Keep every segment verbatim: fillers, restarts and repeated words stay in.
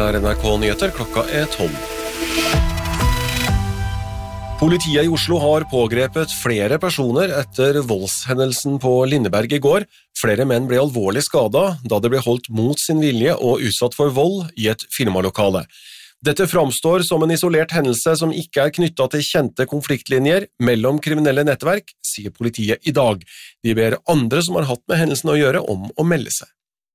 er N R K Nyheter, klokka er tolv. Politiet i Oslo har pågrepet flere personer etter voldshendelsen på Lindeberg i går. Flere menn ble alvorlig skadet da de ble holdt mot sin vilje og utsatt for vold i et firmalokale. Dette framstår som en isolert hendelse som ikke er knyttet til kjente konfliktlinjer mellom kriminelle nettverk, sier politiet i dag. De ber andre som har hatt med hendelsen å gjøre om å melde seg.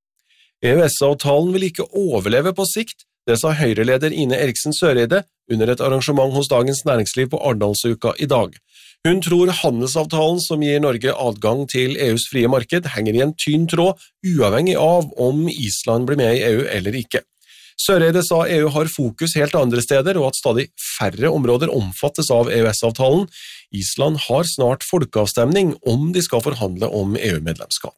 E U S-avtalen vil ikke overleve på sikt, det sa Høyre-leder Ine Eriksen Søreide under et arrangement hos Dagens Næringsliv på Arendalsuka i dag. Hun tror handelsavtalen som gir Norge adgang til E U's frie marked henger i en tynn tråd, uavhengig av om Island blir med i E U eller ikke. Søreide sa E U har fokus helt andre steder og at stadig færre områder omfattes av E U S-avtalen. Island har snart folkeavstemning om de skal forhandle om E U-medlemskap.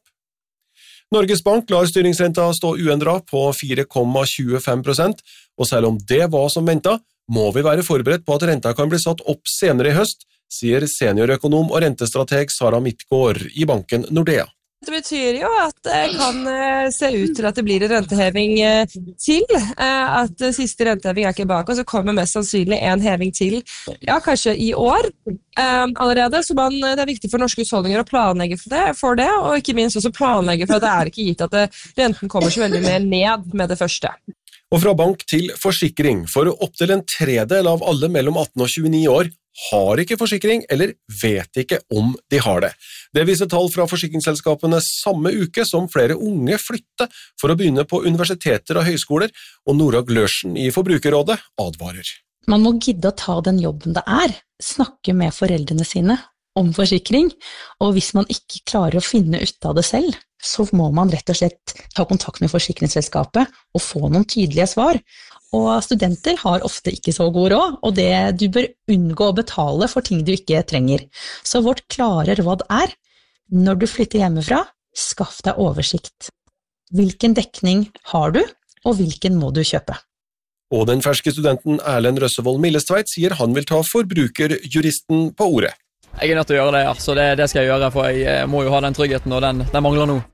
Norges Bank lar styringsrenta stå uendret på fire komma tjuefem prosent, og selv om det var som ventet, må vi være forberedt på at renta kan bli satt opp senere i høst, sier seniorøkonom og rentestrateg Sara Midtgaard i banken Nordea. Det betyr jo at det kan se ut til at det blir en renteheving til, at siste renteheving er ikke bak, og så kommer mest sannsynlig en heving til, ja, kanskje i år allerede, så man, det er viktig for norske husholdninger å planlegge for det, for det, og ikke minst også planlegge for at det er ikke gitt at det, renten kommer så veldig mer ned med det første. Og fra bank til forsikring, for opptil en tredel av alle mellom atten og tjueni år har ikke forsikring eller vet ikke om de har det. Det viser tall fra forsikringsselskapene samme uke som flere unge flytter for å begynne på universiteter og høyskoler, og Nora Glørsen i Forbrukerrådet advarer. Man må gidde å ta den jobben det er, snakke med foreldrene sine om forsikring, og hvis man ikke klarer å finne ut av det selv, så må man rett og slett ta kontakt med forsikringsselskapet og få noen tydelige svar. Og studenter har ofte ikke så god råd, og det du bør unngå å betale for ting du ikke trenger. Så vårt klare råd er, når du flytter hjemmefra, skaff deg oversikt. Hvilken dekning har du, og hvilken må du kjøpe? Og den ferske studenten Erlend Røssevold Millestveit sier han vil ta forbrukerjuristen på ordet. Jeg er nødt til å gjøre det, ja. Så det, det skal jeg gjøre, for jeg må jo ha den tryggheten, og den, den mangler nå.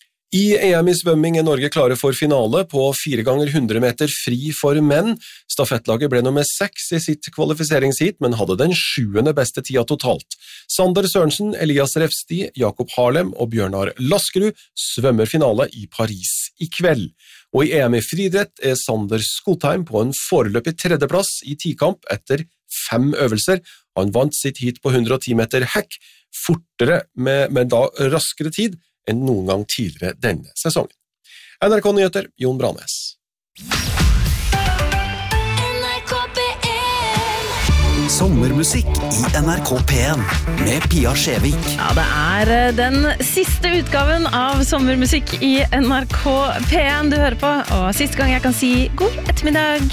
I E M i svømming er Norge klare for finale på fire ganger hundre meter fri for menn. Stafettlaget ble nummer seks i sitt kvalifiseringsheat, men hadde den sjuende beste tida totalt. Sander Sørensen, Elias Refsti, Jakob Harlem og Bjørnar Laskerud svømmer finale i Paris i kveld. Og i E M i friidrett er Sander Skotheim på en foreløpig tredjeplass i tikamp etter fem øvelser. Han vant sitt heat på hundre og ti meter hekk, fortere med, med da raskere tid enn noen gang tidligere denne sesongen. N R K Nyheter, Jon Branes. Sommermusikk i N R K P en med Pia Skjevik. Ja, det er den siste utgaven av sommermusikk i N R K P en du hører på, og siste gang jeg kan si god ettermiddag.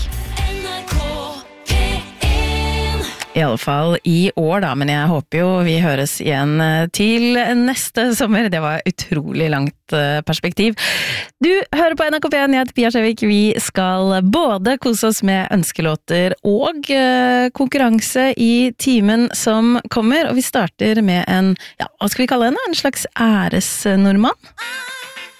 I alle fall i år da, men jeg håper jo vi høres igjen til neste sommer. Det var utrolig langt perspektiv. Du hører på N R K P en, jeg heter Pia Skjevik. Vi skal både kose oss med ønskelåter og konkurranse i timen som kommer, og vi starter med en, ja, hva skal vi kalle henne? En slags æresnordmann?